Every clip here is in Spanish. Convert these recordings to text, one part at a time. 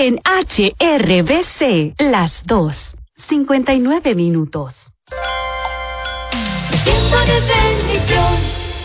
En HRBC, las 2:59. Tiempo de bendición.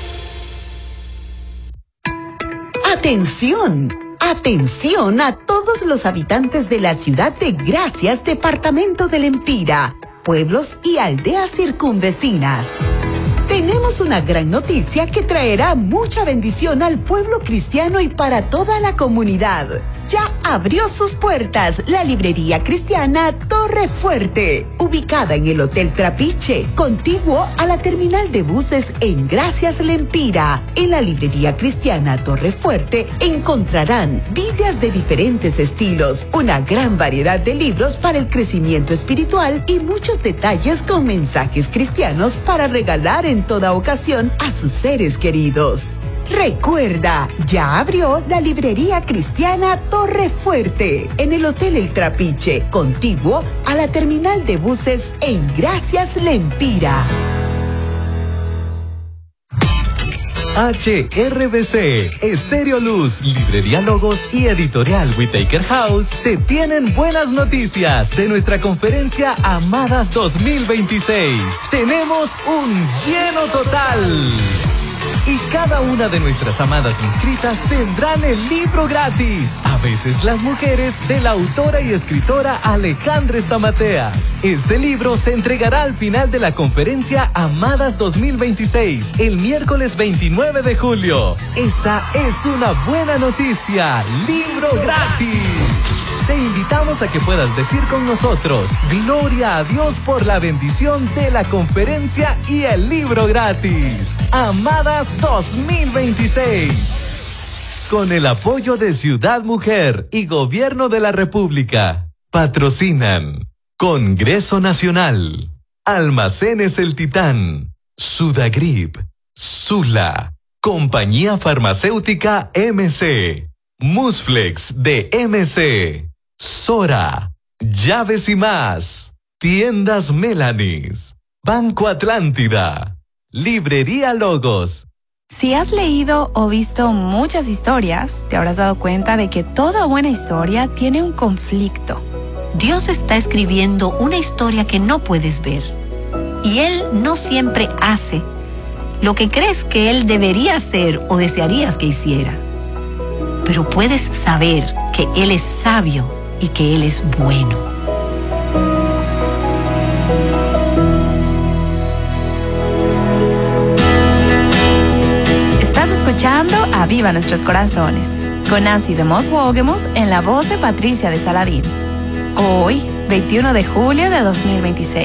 ¡Atención! ¡Atención a todos los habitantes de la ciudad de Gracias, departamento del Empira, pueblos y aldeas circunvecinas! Tenemos una gran noticia que traerá mucha bendición al pueblo cristiano y para toda la comunidad. Ya abrió sus puertas la librería cristiana Torre Fuerte, ubicada en el Hotel Trapiche, contiguo a la terminal de buses en Gracias Lempira. En la librería cristiana Torre Fuerte encontrarán Biblias de diferentes estilos, una gran variedad de libros para el crecimiento espiritual y muchos detalles con mensajes cristianos para regalar en toda ocasión a sus seres queridos. Recuerda, ya abrió la librería cristiana Torre Fuerte en el Hotel El Trapiche, contiguo a la terminal de buses en Gracias Lempira. HRBC, Estéreo Luz, Librería Logos y Editorial Whitaker House te tienen buenas noticias de nuestra conferencia Amadas 2026. Tenemos un lleno total. Y cada una de nuestras amadas inscritas tendrán el libro gratis. A veces las mujeres, de la autora y escritora Alejandra Estamateas. Este libro se entregará al final de la conferencia Amadas 2026, el miércoles 29 de julio. Esta es una buena noticia. ¡Libro gratis! Te invitamos a que puedas decir con nosotros: gloria a Dios por la bendición de la conferencia y el libro gratis. Amadas 2026. Con el apoyo de Ciudad Mujer y Gobierno de la República. Patrocinan Congreso Nacional, Almacenes El Titán, Sudagrip, Sula, Compañía Farmacéutica MC, Musflex de MC, Sora, Llaves y Más, Tiendas Melanis, Banco Atlántida, Librería Logos. Si has leído o visto muchas historias, te habrás dado cuenta de que toda buena historia tiene un conflicto. Dios está escribiendo una historia que no puedes ver. Y Él no siempre hace lo que crees que Él debería hacer o desearías que hiciera. Pero puedes saber que Él es sabio y que Él es bueno. Estás escuchando Aviva Nuestros Corazones, con Nancy de Moss Wogemuth en la voz de Patricia de Saladín. Hoy, 21 de julio de 2026.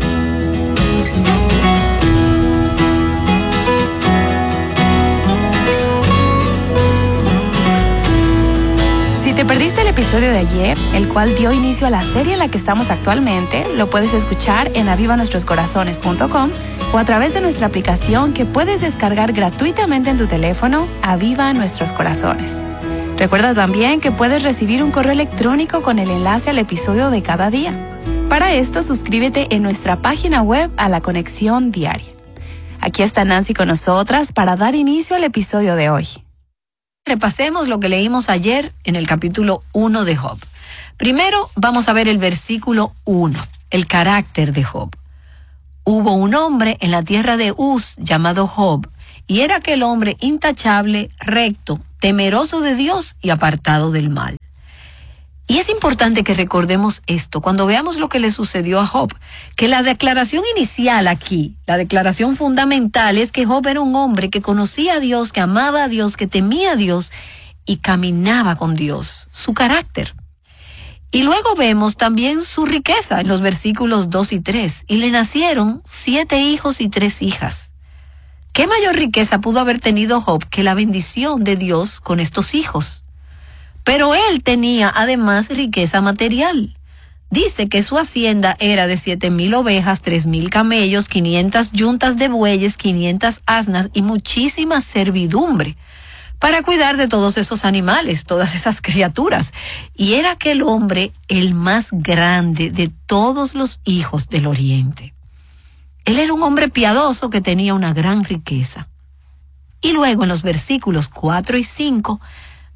Si te perdiste el episodio de ayer, el cual dio inicio a la serie en la que estamos actualmente, lo puedes escuchar en avivanuestroscorazones.com o a través de nuestra aplicación que puedes descargar gratuitamente en tu teléfono, Aviva Nuestros Corazones. Recuerda también que puedes recibir un correo electrónico con el enlace al episodio de cada día. Para esto, suscríbete en nuestra página web a la conexión diaria. Aquí está Nancy con nosotras para dar inicio al episodio de hoy. Repasemos lo que leímos ayer en el capítulo 1 de Job. Primero vamos a ver el versículo 1, el carácter de Job. Hubo un hombre en la tierra de Uz llamado Job, y era aquel hombre intachable, recto, temeroso de Dios y apartado del mal. Y es importante que recordemos esto cuando veamos lo que le sucedió a Job, que la declaración inicial aquí, la declaración fundamental es que Job era un hombre que conocía a Dios, que amaba a Dios, que temía a Dios y caminaba con Dios, su carácter. Y luego vemos también su riqueza en los versículos 2 y 3, y le nacieron 7 hijos y 3 hijas. ¿Qué mayor riqueza pudo haber tenido Job que la bendición de Dios con estos hijos? Pero él tenía además riqueza material. Dice que su hacienda era de 7,000 ovejas, 3,000 camellos, 500 yuntas de bueyes, 500 asnas y muchísima servidumbre para cuidar de todos esos animales, todas esas criaturas. Y era aquel hombre el más grande de todos los hijos del oriente. Él era un hombre piadoso que tenía una gran riqueza. Y luego en los versículos 4 y 5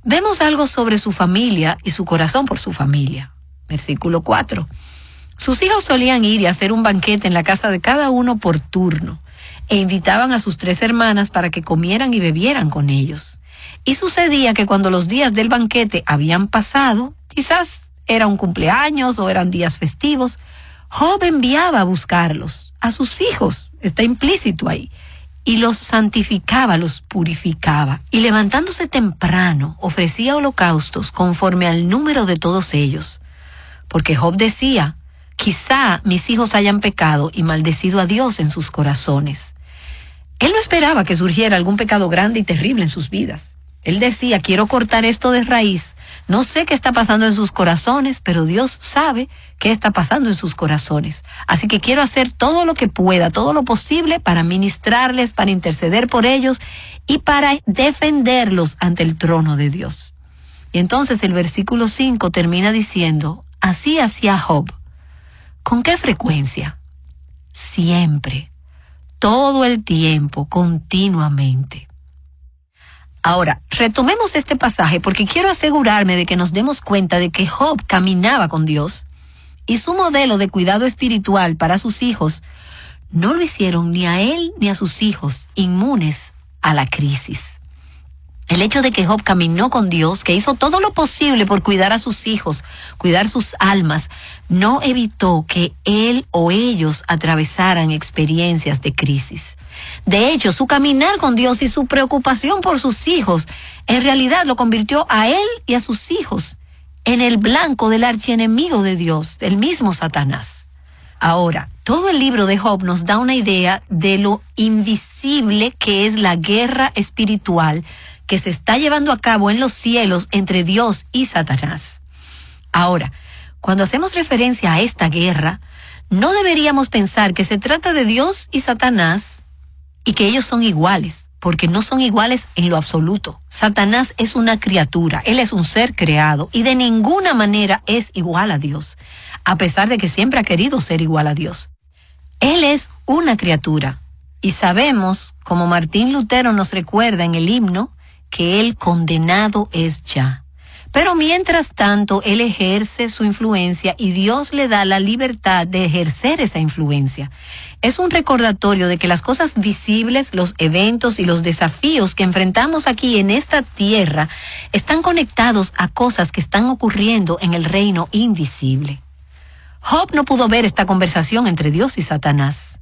vemos algo sobre su familia y su corazón por su familia. Versículo 4. Sus hijos solían ir y hacer un banquete en la casa de cada uno por turno, e invitaban a sus 3 hermanas para que comieran y bebieran con ellos. Y sucedía que cuando los días del banquete habían pasado, quizás era un cumpleaños o eran días festivos, Job enviaba a buscarlos, a sus hijos, está implícito ahí, y los santificaba, los purificaba, y levantándose temprano ofrecía holocaustos conforme al número de todos ellos. Porque Job decía, quizá mis hijos hayan pecado y maldecido a Dios en sus corazones. Él no esperaba que surgiera algún pecado grande y terrible en sus vidas. Él decía, quiero cortar esto de raíz. No sé qué está pasando en sus corazones, pero Dios sabe qué está pasando en sus corazones. Así que quiero hacer todo lo que pueda, todo lo posible para ministrarles, para interceder por ellos y para defenderlos ante el trono de Dios. Y entonces el versículo 5 termina diciendo, así hacía Job. ¿Con qué frecuencia? Siempre, todo el tiempo, continuamente. Ahora, retomemos este pasaje porque quiero asegurarme de que nos demos cuenta de que Job caminaba con Dios y su modelo de cuidado espiritual para sus hijos no lo hicieron ni a él ni a sus hijos inmunes a la crisis. El hecho de que Job caminó con Dios, que hizo todo lo posible por cuidar a sus hijos, cuidar sus almas, no evitó que él o ellos atravesaran experiencias de crisis. De hecho, su caminar con Dios y su preocupación por sus hijos, en realidad lo convirtió a él y a sus hijos en el blanco del archienemigo de Dios, el mismo Satanás. Ahora, todo el libro de Job nos da una idea de lo invisible que es la guerra espiritual que se está llevando a cabo en los cielos entre Dios y Satanás. Ahora, cuando hacemos referencia a esta guerra, no deberíamos pensar que se trata de Dios y Satanás y que ellos son iguales, porque no son iguales en lo absoluto. Satanás es una criatura, él es un ser creado y de ninguna manera es igual a Dios, a pesar de que siempre ha querido ser igual a Dios. Él es una criatura y sabemos, como Martín Lutero nos recuerda en el himno, que él condenado es ya. Pero mientras tanto, él ejerce su influencia y Dios le da la libertad de ejercer esa influencia. Es un recordatorio de que las cosas visibles, los eventos y los desafíos que enfrentamos aquí en esta tierra están conectados a cosas que están ocurriendo en el reino invisible. Job no pudo ver esta conversación entre Dios y Satanás.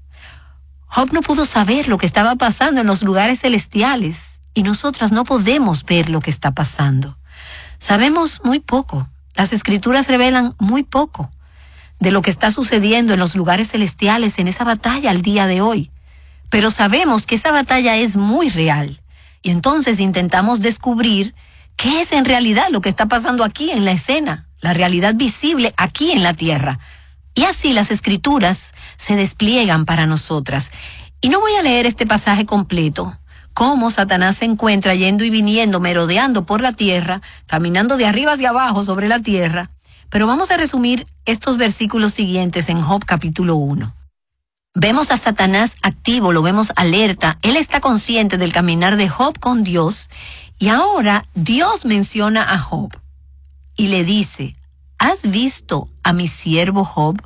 Job no pudo saber lo que estaba pasando en los lugares celestiales. Y nosotras no podemos ver lo que está pasando. Sabemos muy poco. Las escrituras revelan muy poco de lo que está sucediendo en los lugares celestiales en esa batalla al día de hoy. Pero sabemos que esa batalla es muy real. Y entonces intentamos descubrir qué es en realidad lo que está pasando aquí en la escena, la realidad visible aquí en la tierra. Y así las escrituras se despliegan para nosotras. Y no voy a leer este pasaje completo, cómo Satanás se encuentra yendo y viniendo, merodeando por la tierra, caminando de arriba hacia abajo sobre la tierra. Pero vamos a resumir estos versículos siguientes en Job capítulo 1. Vemos a Satanás activo, lo vemos alerta. Él está consciente del caminar de Job con Dios. Y ahora Dios menciona a Job y le dice, ¿has visto a mi siervo Job?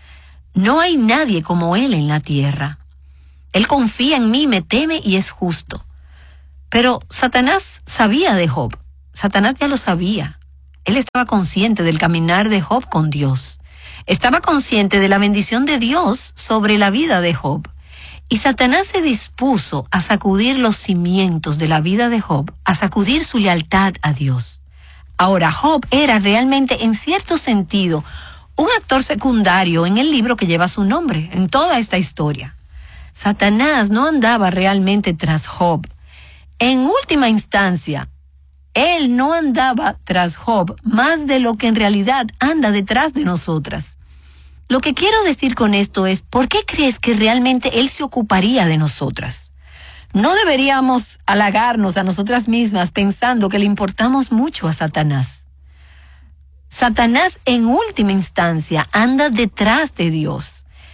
No hay nadie como él en la tierra. Él confía en mí, me teme y es justo. Pero Satanás sabía de Job. Satanás ya lo sabía. Él estaba consciente del caminar de Job con Dios. Estaba consciente de la bendición de Dios sobre la vida de Job. Y Satanás se dispuso a sacudir los cimientos de la vida de Job, a sacudir su lealtad a Dios. Ahora, Job era realmente, en cierto sentido, un actor secundario en el libro que lleva su nombre, en toda esta historia. Satanás no andaba realmente tras Job. En última instancia, él no andaba tras Job más de lo que en realidad anda detrás de nosotras. Lo que quiero decir con esto es, ¿por qué crees que realmente él se ocuparía de nosotras? No deberíamos halagarnos a nosotras mismas pensando que le importamos mucho a Satanás. Satanás en última instancia anda detrás de Dios.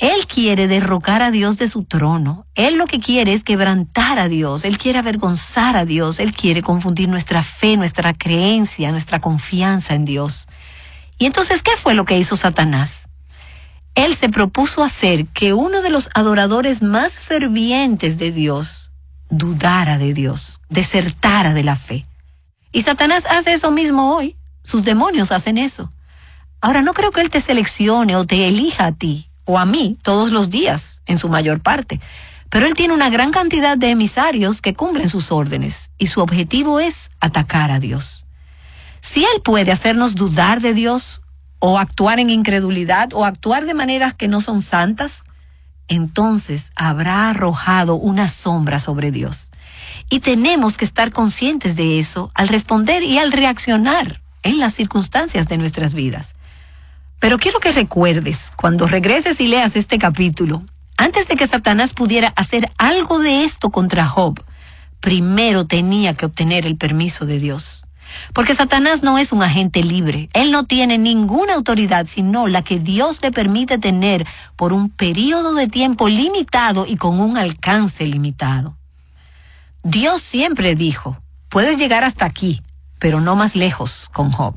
Él quiere derrocar a Dios de su trono. Él lo que quiere es quebrantar a Dios. Él quiere avergonzar a Dios. Él quiere confundir nuestra fe, nuestra creencia, nuestra confianza en Dios. Y entonces, ¿qué fue lo que hizo Satanás? Él se propuso hacer que uno de los adoradores más fervientes de Dios dudara de Dios, desertara de la fe. Y Satanás hace eso mismo hoy. Sus demonios hacen eso. Ahora, no creo que él te seleccione o te elija a ti o a mí todos los días, en su mayor parte. Pero él tiene una gran cantidad de emisarios que cumplen sus órdenes y su objetivo es atacar a Dios. Si él puede hacernos dudar de Dios o actuar en incredulidad o actuar de maneras que no son santas, entonces habrá arrojado una sombra sobre Dios. Y tenemos que estar conscientes de eso al responder y al reaccionar en las circunstancias de nuestras vidas. Pero quiero que recuerdes, cuando regreses y leas este capítulo, antes de que Satanás pudiera hacer algo de esto contra Job, primero tenía que obtener el permiso de Dios. Porque Satanás no es un agente libre. Él no tiene ninguna autoridad sino la que Dios le permite tener por un periodo de tiempo limitado y con un alcance limitado. Dios siempre dijo, puedes llegar hasta aquí, pero no más lejos con Job.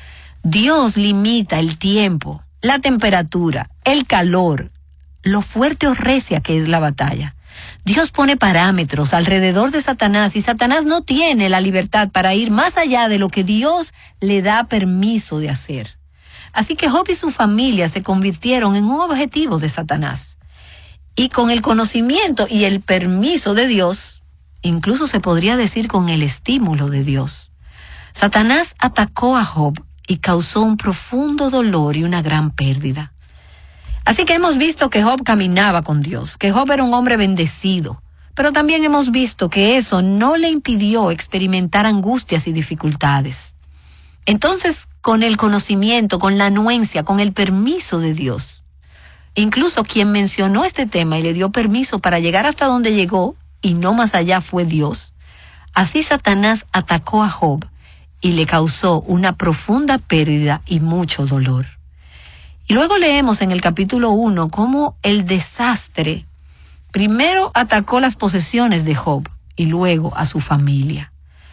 Dios limita el tiempo, la temperatura, el calor, lo fuerte o recia que es la batalla. Dios pone parámetros alrededor de Satanás y Satanás no tiene la libertad para ir más allá de lo que Dios le da permiso de hacer. Así que Job y su familia se convirtieron en un objetivo de Satanás. Y con el conocimiento y el permiso de Dios, incluso se podría decir con el estímulo de Dios, Satanás atacó a Job y causó un profundo dolor y una gran pérdida. Así que hemos visto que Job caminaba con Dios, que Job era un hombre bendecido, pero también hemos visto que eso no le impidió experimentar angustias y dificultades. Entonces, con el conocimiento, con la anuencia, con el permiso de Dios, incluso quien mencionó este tema y le dio permiso para llegar hasta donde llegó, y no más allá, fue Dios, así Satanás atacó a Job y le causó una profunda pérdida y mucho dolor. Y luego leemos en el capítulo 1 cómo el desastre primero atacó las posesiones de Job y luego a su familia.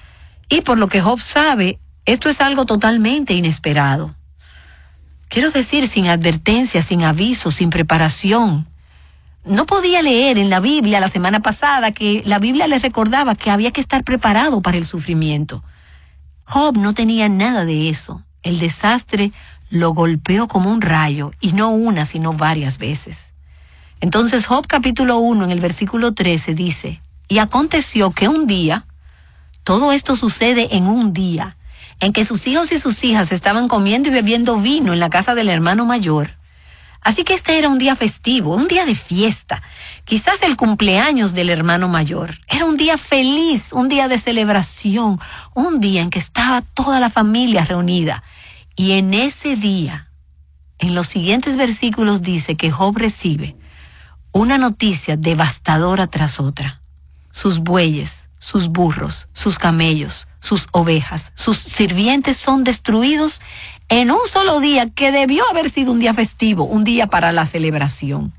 Y por lo que Job sabe, esto es algo totalmente inesperado. Quiero decir, sin advertencia, sin aviso, sin preparación. No podía leer en la Biblia la semana pasada que la Biblia le recordaba que había que estar preparado para el sufrimiento. Job no tenía nada de eso. El desastre lo golpeó como un rayo, y no una, sino varias veces. Entonces Job capítulo 1 en el versículo 13 dice, y aconteció que un día, todo esto sucede en un día, en que sus hijos y sus hijas estaban comiendo y bebiendo vino en la casa del hermano mayor. Así que este era un día festivo, un día de fiesta, quizás el cumpleaños del hermano mayor. Era un día feliz, un día de celebración, un día en que estaba toda la familia reunida. Y en ese día, en los siguientes versículos dice que Job recibe una noticia devastadora tras otra. Sus bueyes, sus burros, sus camellos, sus ovejas, sus sirvientes son destruidos en un solo día que debió haber sido un día festivo, un día para la celebración.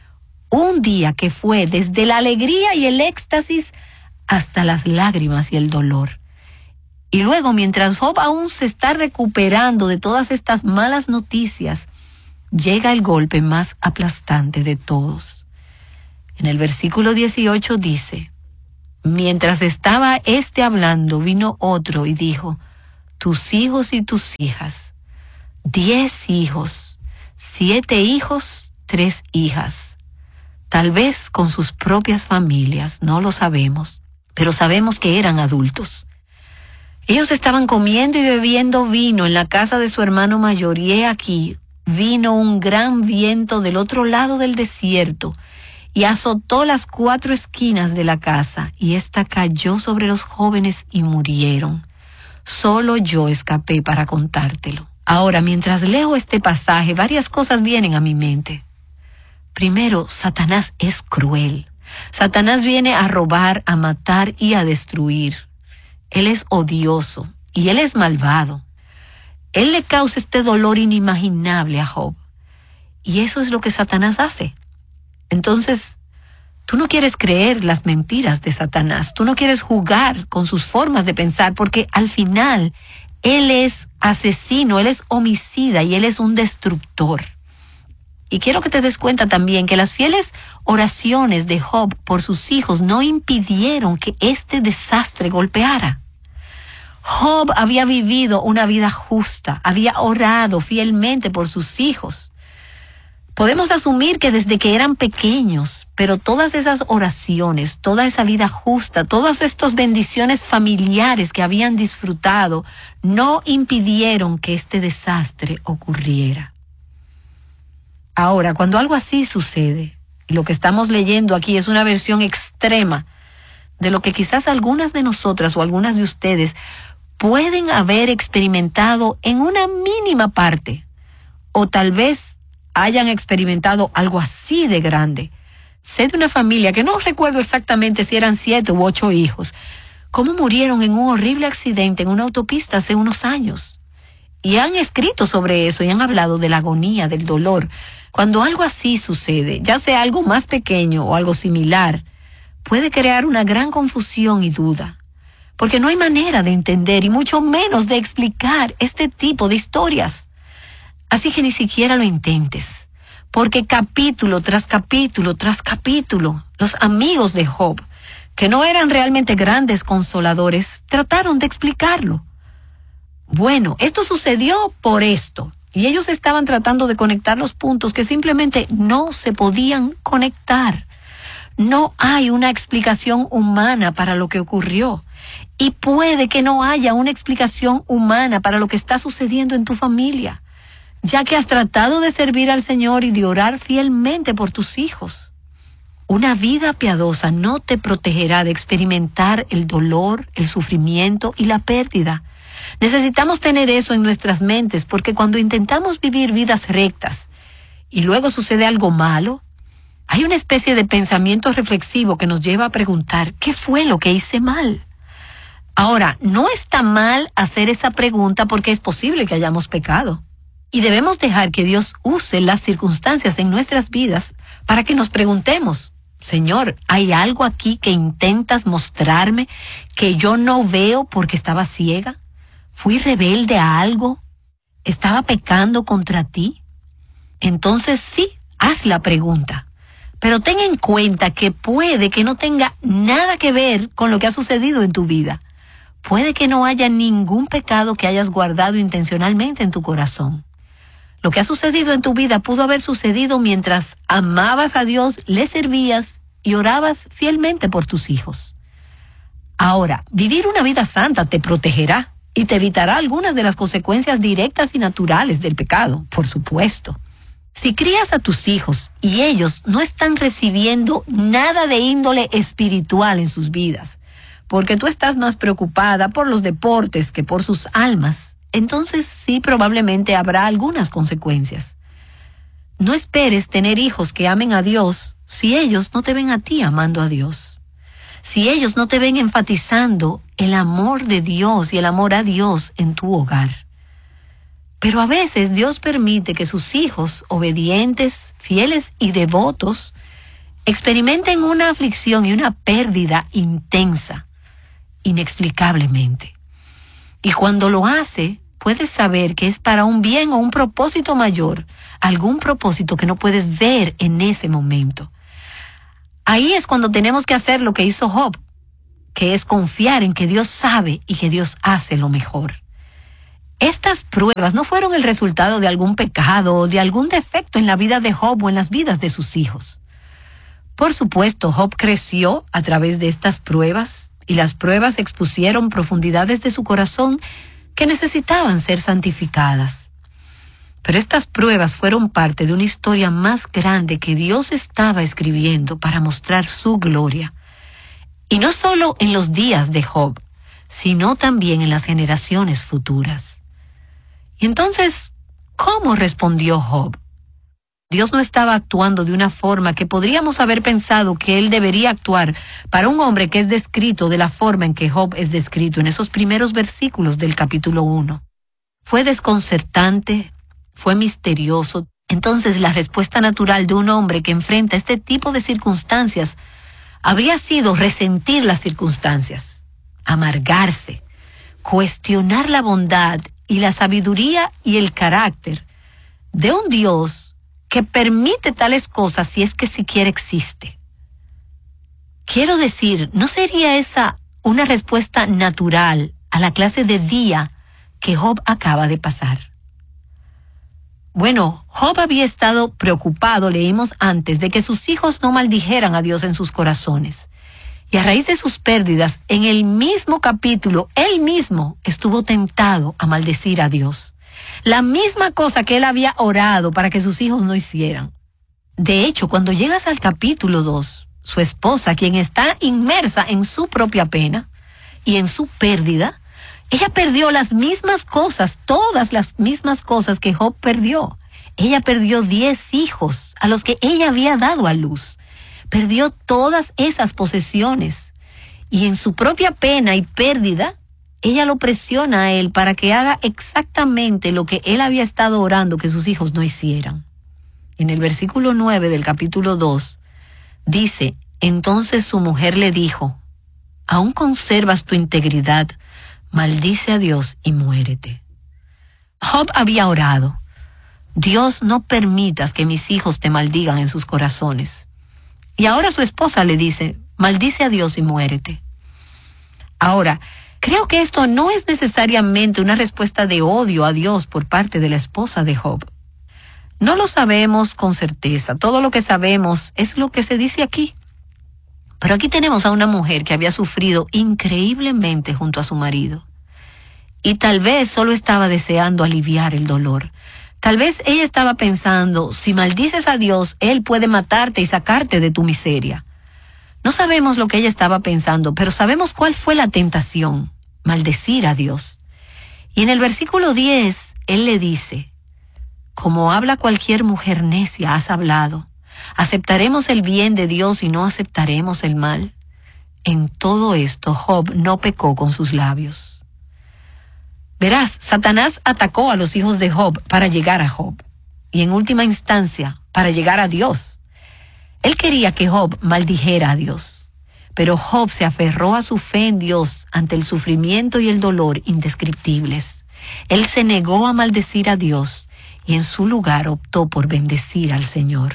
Un día que fue desde la alegría y el éxtasis hasta las lágrimas y el dolor. Y luego, mientras Job aún se está recuperando de todas estas malas noticias, llega el golpe más aplastante de todos. En el versículo 18 dice, mientras estaba hablando, vino otro y dijo, tus hijos y tus hijas, 10 hijos, 7 hijos, 3 hijas, tal vez con sus propias familias, no lo sabemos, pero sabemos que eran adultos. Ellos estaban comiendo y bebiendo vino en la casa de su hermano mayor, y he aquí, vino un gran viento del otro lado del desierto, y azotó las 4 esquinas de la casa, y ésta cayó sobre los jóvenes y murieron. Solo yo escapé para contártelo. Ahora, mientras leo este pasaje, varias cosas vienen a mi mente. Primero, Satanás es cruel. Satanás viene a robar, a matar y a destruir. Él es odioso y él es malvado. Él le causa este dolor inimaginable a Job. Y eso es lo que Satanás hace. Entonces, tú no quieres creer las mentiras de Satanás. Tú no quieres jugar con sus formas de pensar, porque al final él es asesino, él es homicida y él es un destructor. Y quiero que te des cuenta también que las fieles oraciones de Job por sus hijos no impidieron que este desastre golpeara. Job había vivido una vida justa, había orado fielmente por sus hijos. Podemos asumir que desde que eran pequeños, pero todas esas oraciones, toda esa vida justa, todas estas bendiciones familiares que habían disfrutado, no impidieron que este desastre ocurriera. Ahora, cuando algo así sucede, lo que estamos leyendo aquí es una versión extrema de lo que quizás algunas de nosotras o algunas de ustedes pueden haber experimentado en una mínima parte, o tal vez hayan experimentado algo así de grande. Sé de una familia que no recuerdo exactamente si eran 7 u 8 hijos, cómo murieron en un horrible accidente en una autopista hace unos años. Y han escrito sobre eso y han hablado de la agonía, del dolor. Cuando algo así sucede, ya sea algo más pequeño o algo similar, puede crear una gran confusión y duda, porque no hay manera de entender y mucho menos de explicar este tipo de historias. Así que ni siquiera lo intentes, porque capítulo tras capítulo tras capítulo, los amigos de Job, que no eran realmente grandes consoladores, trataron de explicarlo. Bueno, esto sucedió por esto. Y ellos estaban tratando de conectar los puntos que simplemente no se podían conectar. No hay una explicación humana para lo que ocurrió. Y puede que no haya una explicación humana para lo que está sucediendo en tu familia, ya que has tratado de servir al Señor y de orar fielmente por tus hijos. Una vida piadosa no te protegerá de experimentar el dolor, el sufrimiento y la pérdida. Necesitamos tener eso en nuestras mentes, porque cuando intentamos vivir vidas rectas y luego sucede algo malo, hay una especie de pensamiento reflexivo que nos lleva a preguntar, ¿qué fue lo que hice mal? Ahora, no está mal hacer esa pregunta porque es posible que hayamos pecado. Y debemos dejar que Dios use las circunstancias en nuestras vidas para que nos preguntemos, Señor, ¿hay algo aquí que intentas mostrarme que yo no veo porque estaba ciega? ¿Fui rebelde a algo? ¿Estaba pecando contra ti? Entonces sí, haz la pregunta. Pero ten en cuenta que puede que no tenga nada que ver con lo que ha sucedido en tu vida. Puede que no haya ningún pecado que hayas guardado intencionalmente en tu corazón. Lo que ha sucedido en tu vida pudo haber sucedido mientras amabas a Dios, le servías y orabas fielmente por tus hijos. Ahora, vivir una vida santa te protegerá y te evitará algunas de las consecuencias directas y naturales del pecado, por supuesto. Si crías a tus hijos y ellos no están recibiendo nada de índole espiritual en sus vidas, porque tú estás más preocupada por los deportes que por sus almas, entonces sí, probablemente habrá algunas consecuencias. No esperes tener hijos que amen a Dios si ellos no te ven a ti amando a Dios. Si ellos no te ven enfatizando el amor de Dios y el amor a Dios en tu hogar. Pero a veces Dios permite que sus hijos, obedientes, fieles y devotos, experimenten una aflicción y una pérdida intensa, inexplicablemente. Y cuando lo hace, puedes saber que es para un bien o un propósito mayor, algún propósito que no puedes ver en ese momento. Ahí es cuando tenemos que hacer lo que hizo Job, que es confiar en que Dios sabe y que Dios hace lo mejor. Estas pruebas no fueron el resultado de algún pecado o de algún defecto en la vida de Job o en las vidas de sus hijos. Por supuesto, Job creció a través de estas pruebas y las pruebas expusieron profundidades de su corazón que necesitaban ser santificadas. Pero estas pruebas fueron parte de una historia más grande que Dios estaba escribiendo para mostrar su gloria. Y no solo en los días de Job, sino también en las generaciones futuras. Y entonces, ¿cómo respondió Job? Dios no estaba actuando de una forma que podríamos haber pensado que él debería actuar para un hombre que es descrito de la forma en que Job es descrito en esos primeros versículos del capítulo 1. Fue desconcertante, fue misterioso, Entonces la respuesta natural de un hombre que enfrenta este tipo de circunstancias habría sido resentir las circunstancias, amargarse, cuestionar la bondad y la sabiduría y el carácter de un Dios que permite tales cosas si es que siquiera existe. Quiero decir, ¿no sería esa una respuesta natural a la clase de día que Job acaba de pasar? Bueno, Job había estado preocupado, leímos antes, de que sus hijos no maldijeran a Dios en sus corazones. Y a raíz de sus pérdidas, en el mismo capítulo, él mismo estuvo tentado a maldecir a Dios. La misma cosa que él había orado para que sus hijos no hicieran. De hecho, cuando llegas al capítulo 2, su esposa, quien está inmersa en su propia pena y en su pérdida, ella perdió las mismas cosas, todas las mismas cosas que Job perdió. Ella perdió 10 hijos a los que ella había dado a luz. Perdió todas esas posesiones. Y en su propia pena y pérdida, ella lo presiona a él para que haga exactamente lo que él había estado orando que sus hijos no hicieran. En el versículo 9 del capítulo 2, dice, entonces su mujer le dijo, ¿aún conservas tu integridad? Maldice a Dios y muérete. Job había orado, Dios, no permitas que mis hijos te maldigan en sus corazones. Y ahora su esposa le dice, maldice a Dios y muérete. Ahora, creo que esto no es necesariamente una respuesta de odio a Dios por parte de la esposa de Job. No lo sabemos con certeza. Todo lo que sabemos es lo que se dice aquí. Pero aquí tenemos a una mujer que había sufrido increíblemente junto a su marido. Y tal vez solo estaba deseando aliviar el dolor. Tal vez ella estaba pensando, si maldices a Dios, Él puede matarte y sacarte de tu miseria. No sabemos lo que ella estaba pensando, pero sabemos cuál fue la tentación, maldecir a Dios. Y en el versículo 10, Él le dice, como habla cualquier mujer necia, has hablado. ¿Aceptaremos el bien de Dios y no aceptaremos el mal? En todo esto, Job no pecó con sus labios. Verás, Satanás atacó a los hijos de Job para llegar a Job. Y en última instancia, para llegar a Dios. Él quería que Job maldijera a Dios. Pero Job se aferró a su fe en Dios ante el sufrimiento y el dolor indescriptibles. Él se negó a maldecir a Dios y en su lugar optó por bendecir al Señor.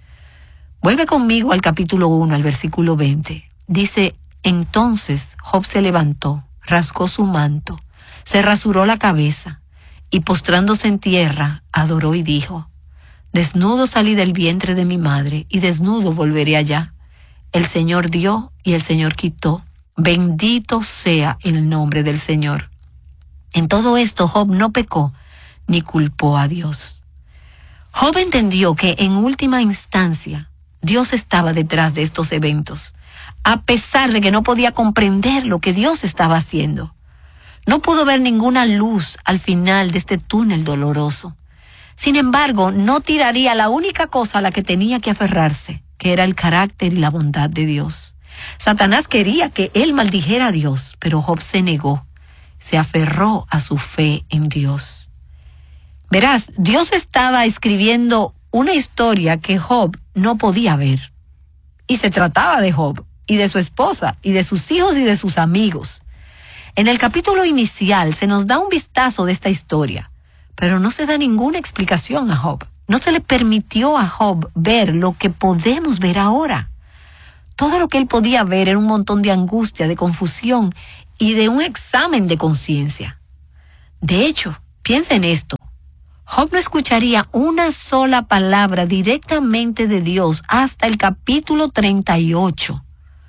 Vuelve conmigo al capítulo 1, al versículo 20. Dice, entonces Job se levantó, rasgó su manto, se rasuró la cabeza y postrándose en tierra, adoró y dijo, desnudo salí del vientre de mi madre y desnudo volveré allá. El Señor dio y el Señor quitó. Bendito sea el nombre del Señor. En todo esto Job no pecó ni culpó a Dios. Job entendió que en última instancia Dios estaba detrás de estos eventos, a pesar de que no podía comprender lo que Dios estaba haciendo. No pudo ver ninguna luz al final de este túnel doloroso. Sin embargo, no tiraría la única cosa a la que tenía que aferrarse, que era el carácter y la bondad de Dios. Satanás quería que él maldijera a Dios, pero Job se negó, se aferró a su fe en Dios. Verás, Dios estaba escribiendo una historia que Job no podía ver. Y se trataba de Job, y de su esposa, y de sus hijos y de sus amigos. En el capítulo inicial se nos da un vistazo de esta historia, pero no se da ninguna explicación a Job. No se le permitió a Job ver lo que podemos ver ahora. Todo lo que él podía ver era un montón de angustia, de confusión y de un examen de conciencia. De hecho, piensa en esto. Job no escucharía una sola palabra directamente de Dios hasta el capítulo 38.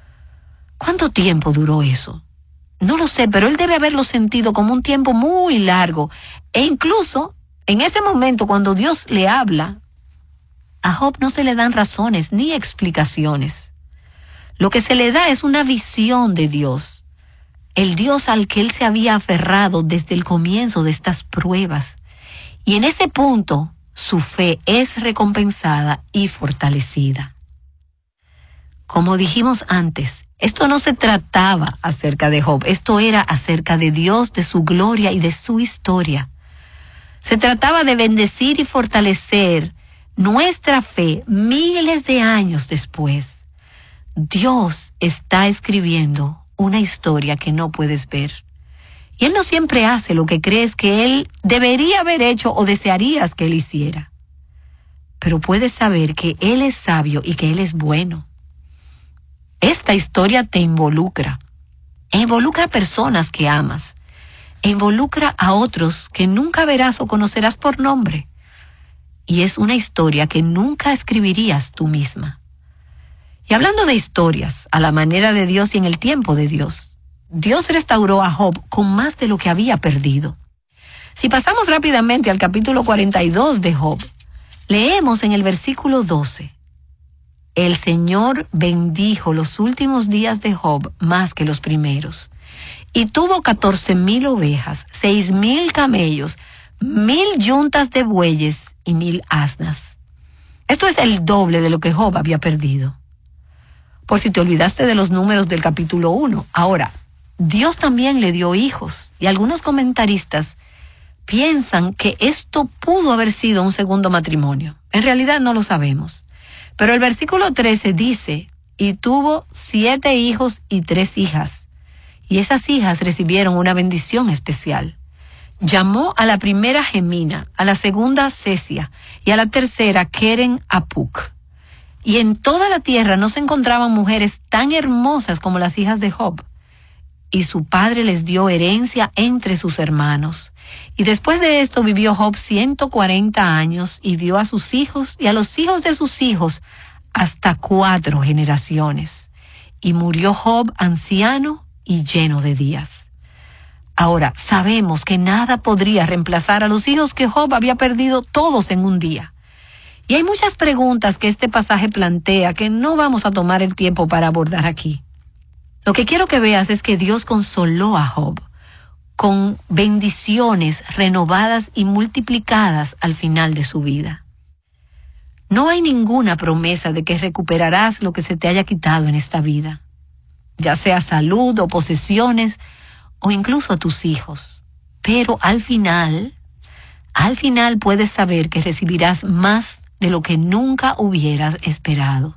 ¿Cuánto tiempo duró eso? No lo sé, pero él debe haberlo sentido como un tiempo muy largo. E incluso, en ese momento, cuando Dios le habla, a Job no se le dan razones ni explicaciones. Lo que se le da es una visión de Dios, el Dios al que él se había aferrado desde el comienzo de estas pruebas. Y en ese punto, su fe es recompensada y fortalecida. Como dijimos antes, esto no se trataba acerca de Job, esto era acerca de Dios, de su gloria y de su historia. Se trataba de bendecir y fortalecer nuestra fe, miles de años después, Dios está escribiendo una historia que no puedes ver. Y Él no siempre hace lo que crees que Él debería haber hecho o desearías que Él hiciera. Pero puedes saber que Él es sabio y que Él es bueno. Esta historia te involucra. Involucra a personas que amas. Involucra a otros que nunca verás o conocerás por nombre. Y es una historia que nunca escribirías tú misma. Y hablando de historias, a la manera de Dios y en el tiempo de Dios, Dios restauró a Job con más de lo que había perdido. Si pasamos rápidamente al capítulo 42 de Job, leemos en el versículo 12, el Señor bendijo los últimos días de Job más que los primeros, y tuvo 14,000 ovejas, 6,000 camellos, 1,000 yuntas de bueyes y 1,000 asnas. Esto es el doble de lo que Job había perdido. Por si te olvidaste de los números del capítulo 1. Ahora, Dios también le dio hijos, y algunos comentaristas piensan que esto pudo haber sido un segundo matrimonio. En realidad no lo sabemos. Pero el versículo 13 dice, y tuvo 7 hijos y 3 hijas. Y esas hijas recibieron una bendición especial. Llamó a la primera Gemina, a la segunda Cesia y a la tercera Keren Apuk. Y en toda la tierra no se encontraban mujeres tan hermosas como las hijas de Job. Y su padre les dio herencia entre sus hermanos. Y después de esto vivió Job 140 años y vio a sus hijos y a los hijos de sus hijos hasta 4 generaciones. Y murió Job anciano y lleno de días. Ahora, sabemos que nada podría reemplazar a los hijos que Job había perdido todos en un día. Y hay muchas preguntas que este pasaje plantea que no vamos a tomar el tiempo para abordar aquí. Lo que quiero que veas es que Dios consoló a Job con bendiciones renovadas y multiplicadas al final de su vida. No hay ninguna promesa de que recuperarás lo que se te haya quitado en esta vida, ya sea salud o posesiones o incluso a tus hijos. Pero al final puedes saber que recibirás más de lo que nunca hubieras esperado.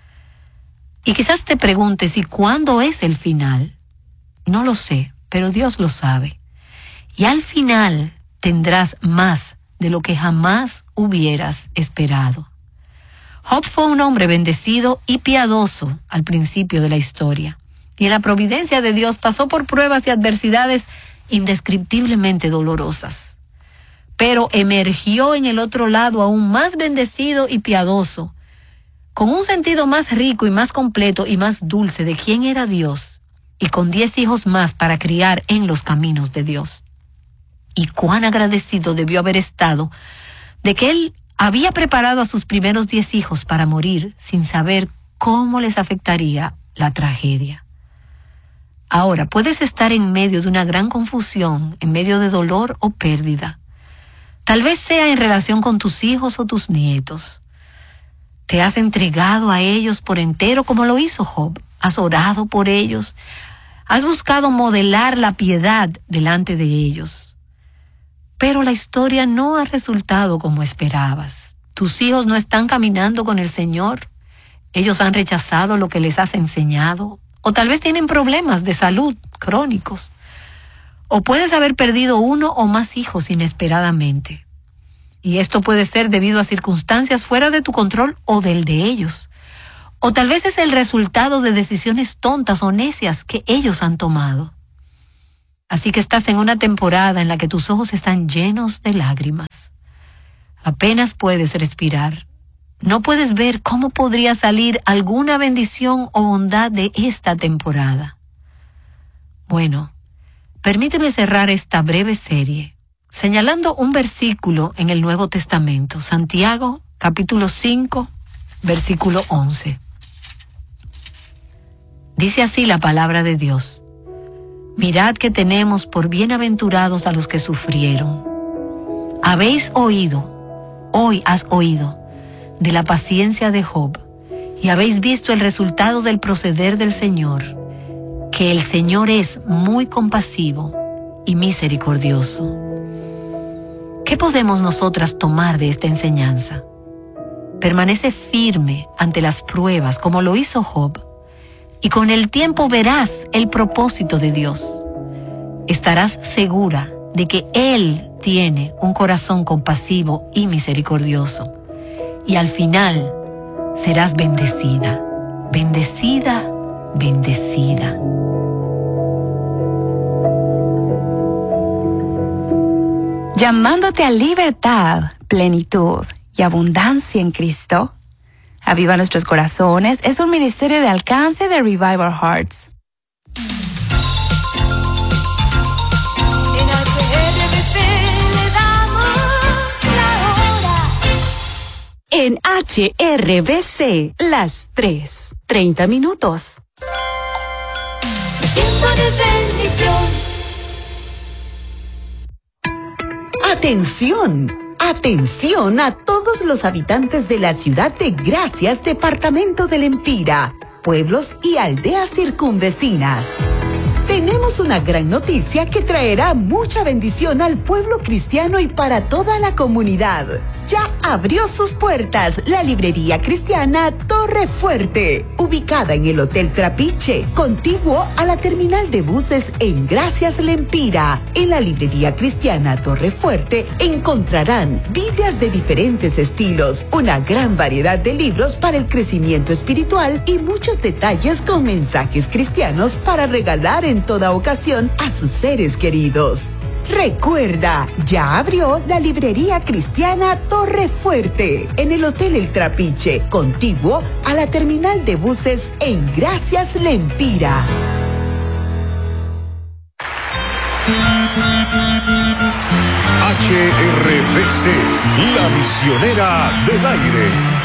Y quizás te preguntes, ¿y cuándo es el final? No lo sé, pero Dios lo sabe. Y al final tendrás más de lo que jamás hubieras esperado. Job fue un hombre bendecido y piadoso al principio de la historia. Y en la providencia de Dios pasó por pruebas y adversidades indescriptiblemente dolorosas. Pero emergió en el otro lado aún más bendecido y piadoso, con un sentido más rico y más completo y más dulce de quién era Dios, y con 10 hijos más para criar en los caminos de Dios. Y cuán agradecido debió haber estado de que él había preparado a sus primeros 10 hijos para morir sin saber cómo les afectaría la tragedia. Ahora, puedes estar en medio de una gran confusión, en medio de dolor o pérdida. Tal vez sea en relación con tus hijos o tus nietos. Te has entregado a ellos por entero como lo hizo Job. Has orado por ellos. Has buscado modelar la piedad delante de ellos. Pero la historia no ha resultado como esperabas. Tus hijos no están caminando con el Señor. Ellos han rechazado lo que les has enseñado. O tal vez tienen problemas de salud crónicos. O puedes haber perdido uno o más hijos inesperadamente. Y esto puede ser debido a circunstancias fuera de tu control o del de ellos. O tal vez es el resultado de decisiones tontas o necias que ellos han tomado. Así que estás en una temporada en la que tus ojos están llenos de lágrimas. Apenas puedes respirar. No puedes ver cómo podría salir alguna bendición o bondad de esta temporada. Bueno, permíteme cerrar esta breve serie señalando un versículo en el Nuevo Testamento, Santiago, capítulo 5, versículo 11. Dice así la palabra de Dios: mirad que tenemos por bienaventurados a los que sufrieron. Habéis oído, hoy has oído, de la paciencia de Job, y habéis visto el resultado del proceder del Señor, que el Señor es muy compasivo y misericordioso. ¿Qué podemos nosotras tomar de esta enseñanza? Permanece firme ante las pruebas como lo hizo Job, y con el tiempo verás el propósito de Dios. Estarás segura de que Él tiene un corazón compasivo y misericordioso, y al final serás bendecida, bendecida, bendecida. Llamándote a libertad, plenitud y abundancia en Cristo. Aviva Nuestros Corazones es un ministerio de alcance de Revive Our Hearts. En HRBC le damos la hora. En HRBC, las 3:30 minutos. Su tiempo de bendición. Atención, atención a todos los habitantes de la ciudad de Gracias, departamento del Empira, pueblos y aldeas circunvecinas. Tenemos una gran noticia que traerá mucha bendición al pueblo cristiano y para toda la comunidad. Ya abrió sus puertas la librería cristiana Torre Fuerte, ubicada en el Hotel Trapiche, contiguo a la terminal de buses en Gracias Lempira. En la librería cristiana Torre Fuerte encontrarán Biblias de diferentes estilos, una gran variedad de libros para el crecimiento espiritual y muchos detalles con mensajes cristianos para regalar en toda ocasión a sus seres queridos. Recuerda, ya abrió la librería cristiana Torre Fuerte en el Hotel El Trapiche, contiguo a la terminal de buses en Gracias Lempira. HRBC, la misionera del aire.